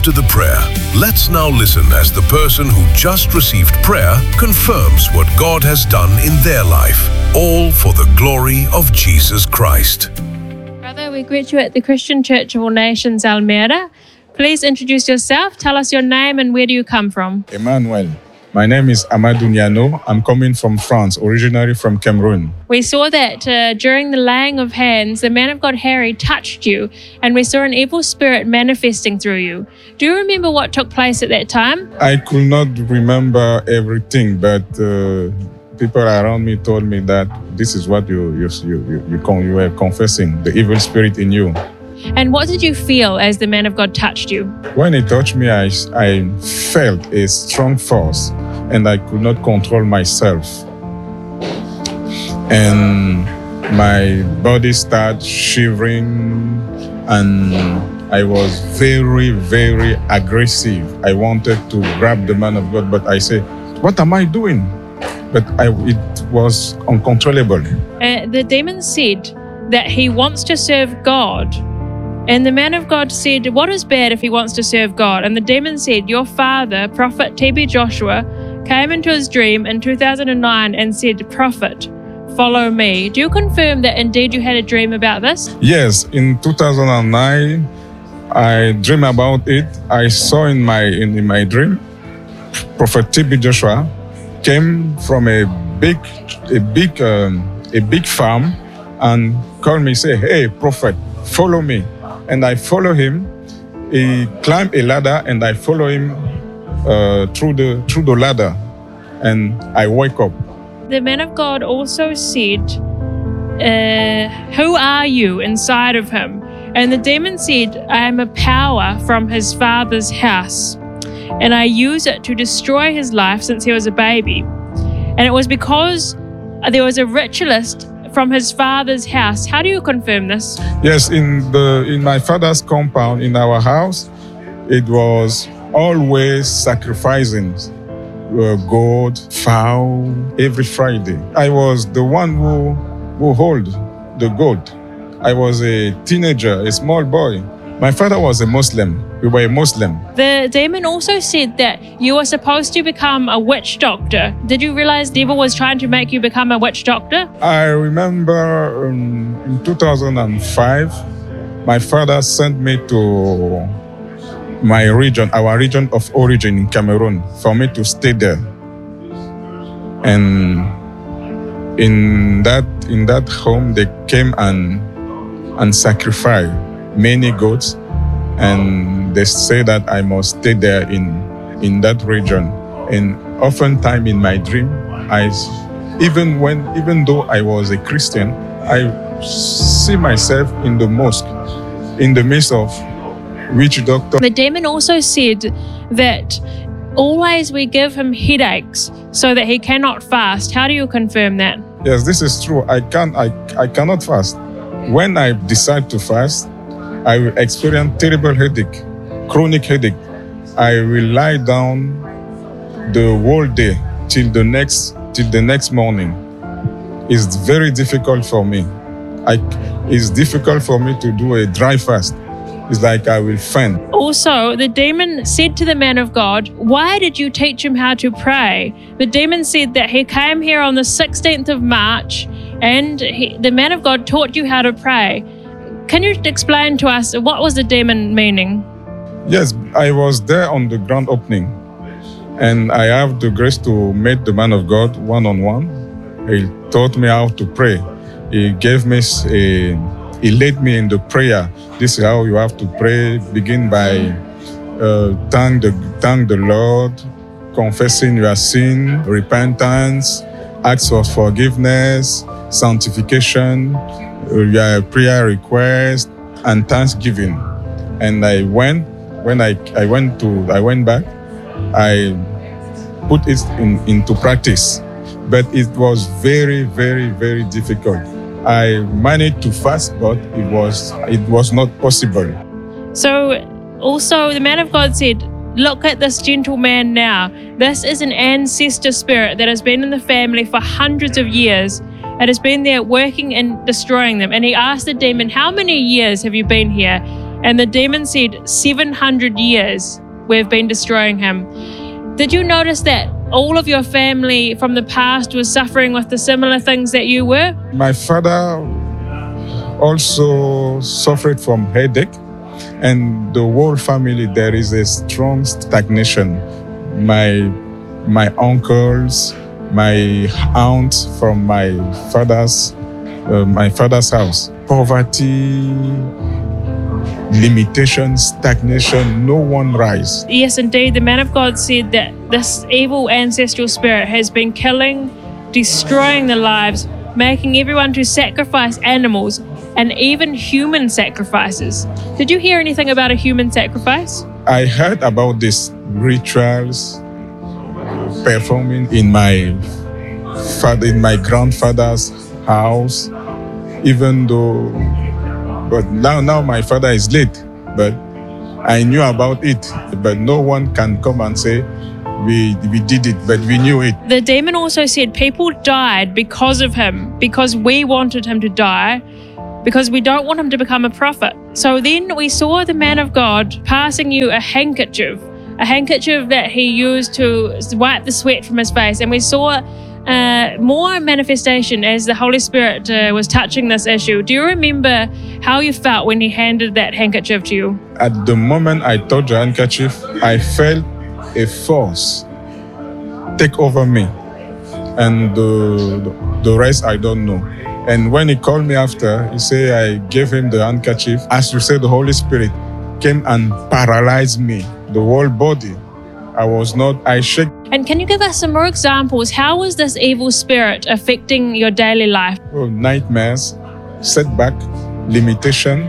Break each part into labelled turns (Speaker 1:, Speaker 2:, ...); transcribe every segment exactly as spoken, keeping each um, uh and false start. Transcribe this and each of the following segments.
Speaker 1: after the prayer, let's now listen as the person who just received prayer confirms what God has done in their life, all for the glory of Jesus Christ.
Speaker 2: Brother, we greet you at the Christian Church of All Nations, Almere. Please introduce yourself, tell us your name and where do you come from?
Speaker 3: Emmanuel. My name is Amadou Niano. I'm coming from France, originally from Cameroon.
Speaker 2: We saw that uh, during the laying of hands, the man of God, Harry, touched you, and we saw an evil spirit manifesting through you. Do you remember what took place at that time?
Speaker 3: I could not remember everything, but uh, people around me told me that this is what you you you you, you, con- you were confessing, the evil spirit in you.
Speaker 2: And what did you feel as the man of God touched you?
Speaker 3: When he touched me, I, I felt a strong force and I could not control myself. And my body started shivering and I was very, very aggressive. I wanted to grab the man of God, but I said, what am I doing? But I, it was uncontrollable.
Speaker 2: Uh, the demon said that he wants to serve God. And the man of God said, what is bad if he wants to serve God? And the demon said, your father, Prophet T B Joshua, came into his dream in two thousand nine and said, Prophet, follow me. Do you confirm that indeed you had a dream about this?
Speaker 3: Yes, in two thousand nine, I dreamed about it. I saw in my in, in my dream, Prophet T B Joshua came from a big a big um, a big farm and called me, say, hey, Prophet, follow me. And I follow him. He climbed a ladder and I follow him uh, through the through the ladder. And I wake up.
Speaker 2: The man of God also said, uh, who are you inside of him? And the demon said, I am a power from his father's house. And I use it to destroy his life since he was a baby. And it was because there was a ritualist from his father's house. How do you confirm this?
Speaker 3: Yes, in the in my father's compound, in our house, it was always sacrificing uh, goat, fowl, every Friday. I was the one who who hold the goat. I was a teenager, a small boy. My father was a Muslim. We were a Muslim.
Speaker 2: The demon also said that you were supposed to become a witch doctor. Did you realize the devil was trying to make you become a witch doctor?
Speaker 3: I remember um, in two thousand five, my father sent me to my region, our region of origin in Cameroon, for me to stay there. And in that in that home, they came and and sacrificed many goats, and they say that I must stay there in in that region. And oftentimes in my dream, I even when even though I was a Christian, I see myself in the mosque, in the midst of witch doctor.
Speaker 2: The demon also said that always we give him headaches so that he cannot fast. How do you confirm that?
Speaker 3: Yes, this is true. I can I I cannot fast. When I decide to fast, I will experience terrible headache, chronic headache. I will lie down the whole day till the next till the next morning. It's very difficult for me. I, it's difficult for me to do a dry fast. It's like I will faint.
Speaker 2: Also, the demon said to the man of God, why did you teach him how to pray? The demon said that he came here on the sixteenth of March and he, the man of God taught you how to pray. Can you explain to us what was the demon meaning?
Speaker 3: Yes, I was there on the grand opening and I have the grace to meet the man of God one-on-one. He taught me how to pray. He gave me a, he led me in the prayer. This is how you have to pray. Begin by uh, thank the thank the Lord, confessing your sin, repentance, acts of forgiveness, sanctification, your prayer request, and thanksgiving. And I went when I, I went to I went back, I put it in, into practice. But it was very, very, very difficult. I managed to fast, but it was it was not possible.
Speaker 2: So also the man of God said, look at this gentleman now. This is an ancestor spirit that has been in the family for hundreds of years. It has been there working and destroying them. And he asked the demon, how many years have you been here? And the demon said, seven hundred years we've been destroying him. Did you notice that all of your family from the past was suffering with the similar things that you were?
Speaker 3: My father also suffered from headache, and the whole family, there is a strong stagnation. My, my uncles, my aunts from my father's, uh, my father's house, poverty, limitation, stagnation, no one rise.
Speaker 2: Yes, indeed. The man of God said that this evil ancestral spirit has been killing, destroying the lives, making everyone to sacrifice animals and even human sacrifices. Did you hear anything about a human sacrifice?
Speaker 3: I heard about these rituals performing in my father, in my grandfather's house, even though, but now, now my father is late, but I knew about it, but no one can come and say, we, we did it, but we knew it.
Speaker 2: The demon also said people died because of him, because we wanted him to die, because we don't want him to become a prophet. So then we saw the man of God passing you a handkerchief, a handkerchief that he used to wipe the sweat from his face. And we saw uh, more manifestation as the Holy Spirit uh, was touching this issue. Do you remember how you felt when he handed that handkerchief to you?
Speaker 3: At the moment I touched the handkerchief, I felt a force take over me. And the, the rest I don't know. And when he called me after, he said I gave him the handkerchief. As you said, the Holy Spirit came and paralyzed me, the whole body. I was not, I shook.
Speaker 2: And can you give us some more examples? How was this evil spirit affecting your daily life?
Speaker 3: Oh, nightmares, setback, limitation,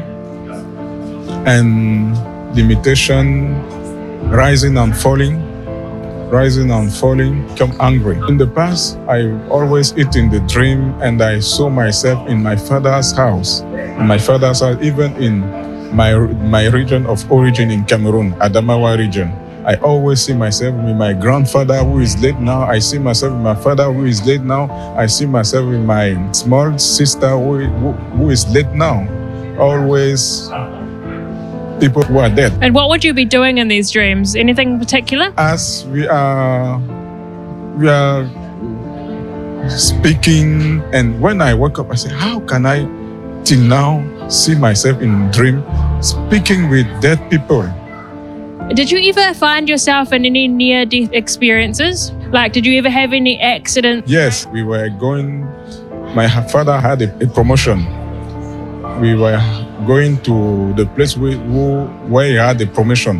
Speaker 3: and limitation, rising and falling, rising and falling, become angry. In the past, I always eat in the dream, and I saw myself in my father's house. In my father's house, even in my my region of origin in Cameroon, Adamawa region. I always see myself with my grandfather who is late now. I see myself with my father who is late now. I see myself with my small sister who, who, who is late now. Always people who are dead.
Speaker 2: And what would you be doing in these dreams? Anything in particular?
Speaker 3: As we are, we are speaking, and when I woke up, I said, how can I, till now, see myself in dream, speaking with dead people?
Speaker 2: Did you ever find yourself in any near-death experiences? Like, did you ever have any accidents?
Speaker 3: Yes, we were going, my father had a, a promotion. We were going to the place where, where he had a promotion.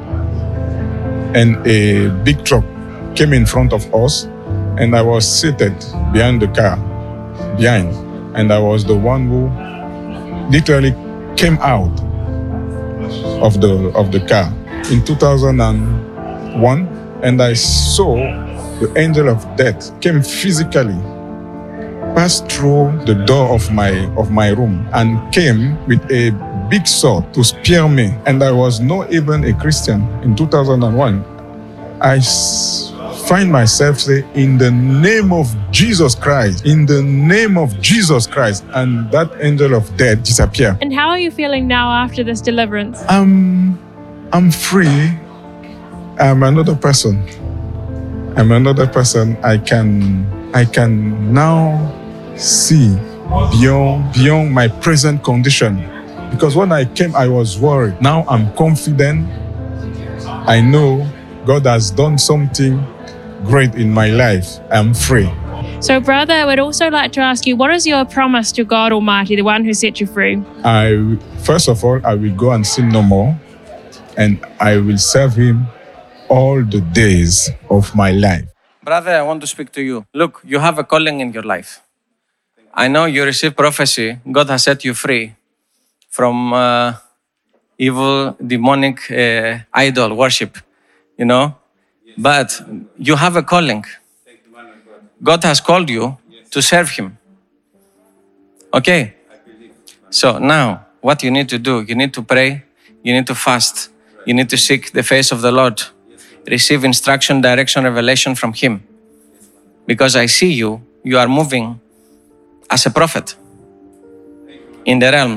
Speaker 3: And a big truck came in front of us, and I was seated behind the car, behind. And I was the one who literally came out of the of the car in two thousand one, and I saw the angel of death came physically, passed through the door of my of my room, and came with a big sword to spear me. And I was not even a Christian in two thousand one. I s- find myself say, in the name of Jesus Christ, in the name of Jesus Christ, and that angel of death disappeared.
Speaker 2: And how are you feeling now after this deliverance?
Speaker 3: I'm, I'm free. I'm another person. I'm another person. I can, I can now see beyond, beyond my present condition. Because when I came, I was worried. Now I'm confident. I know God has done something great in my life. I'm free.
Speaker 2: So, brother, I would also like to ask you, what is your promise to God Almighty, the one who set you free?
Speaker 3: I, first of all, I will go and sin no more, and I will serve Him all the days of my life.
Speaker 4: Brother, I want to speak to you. Look, you have a calling in your life. I know you received prophecy. God has set you free from uh, evil, demonic uh, idol worship, you know? But you have a calling. God has called you to serve Him. Okay? So now, what you need to do, you need to pray, you need to fast, you need to seek the face of the Lord, receive instruction, direction, revelation from Him. Because I see you, you are moving as a prophet in the realms.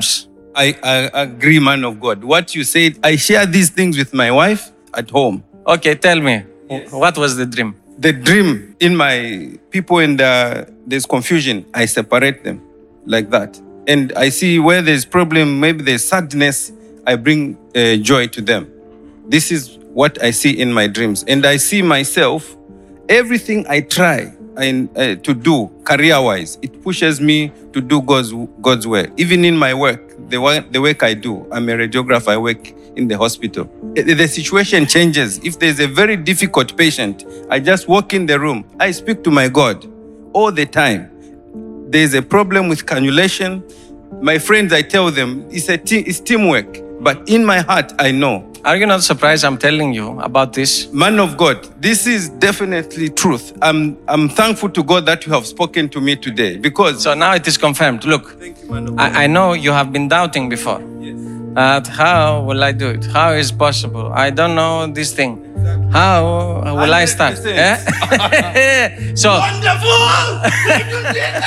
Speaker 5: I, I agree, man of God. What you said, I share these things with my wife at home.
Speaker 4: Okay, tell me, what was the dream?
Speaker 5: The dream in my people and uh, there's confusion, I separate them like that. And I see where there's problem, maybe there's sadness, I bring uh, joy to them. This is what I see in my dreams. And I see myself, everything I try I, uh, to do career-wise, it pushes me to do God's, God's work. Even in my work, the work, the work I do, I'm a radiographer, I work in the hospital. The situation changes. If there's a very difficult patient, I just walk in the room. I speak to my God all the time. There's a problem with cannulation. My friends, I tell them, it's, a te- it's teamwork. But in my heart, I know.
Speaker 4: Are you not surprised I'm telling you about this?
Speaker 5: Man of God, this is definitely truth. I'm, I'm thankful to God that you have spoken to me today because...
Speaker 4: So now it is confirmed. Look,
Speaker 5: Thank you, man of God.
Speaker 4: I, I know you have been doubting before.
Speaker 5: Yes.
Speaker 4: Uh, how will I do it? How is possible? I don't know this thing. How will I start?
Speaker 5: one hundred
Speaker 4: Eh?
Speaker 5: percent.
Speaker 4: So,
Speaker 5: Wonderful! Thank you, Jesus!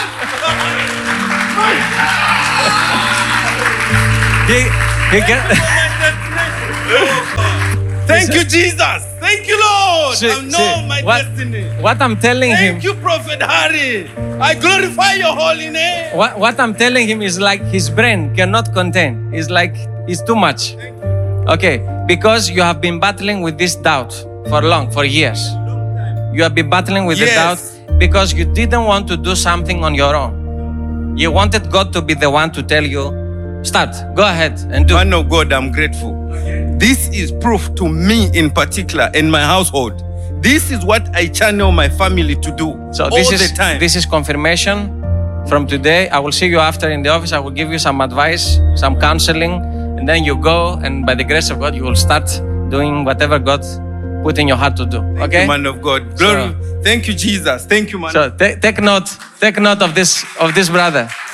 Speaker 4: he, he can...
Speaker 5: Thank you, Jesus. Thank you, Lord.
Speaker 4: See-
Speaker 5: I know
Speaker 4: see,
Speaker 5: my
Speaker 4: what-
Speaker 5: destiny.
Speaker 4: What I'm telling him,
Speaker 5: Thank you, Prophet Harry. I glorify your holy name.
Speaker 4: what, what I'm telling him is like his brain cannot contain. It's like it's too much. Okay, because you have been battling with this doubt for long, for years. You have been battling with
Speaker 5: Yes.
Speaker 4: the doubt because you didn't want to do something on your own. You wanted God to be the one to tell you, start, go ahead and do.
Speaker 5: Man of God, I'm grateful. This is proof to me in particular in my household. This is what I channel my family to do
Speaker 4: So
Speaker 5: all
Speaker 4: this is
Speaker 5: the time.
Speaker 4: this is confirmation from today. I will see you after in the office. I will give you some advice, some counseling, and then you go, and by the grace of God, you will start doing whatever God put in your heart to do.
Speaker 5: Thank
Speaker 4: Okay?
Speaker 5: you, man of God. Glory. Thank you, Jesus. Thank you, man.
Speaker 4: So take take note, take note of this of this brother.